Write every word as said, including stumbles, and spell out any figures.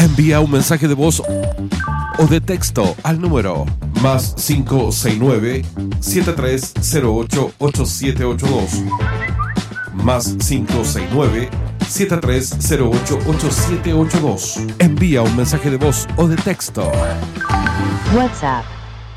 Envía un mensaje de voz o de texto al número más cinco seis nueve, siete tres cero ocho, ocho siete ocho dos. Más cinco seis nueve, siete tres cero ocho, ocho siete ocho dos. Envía un mensaje de voz o de texto. WhatsApp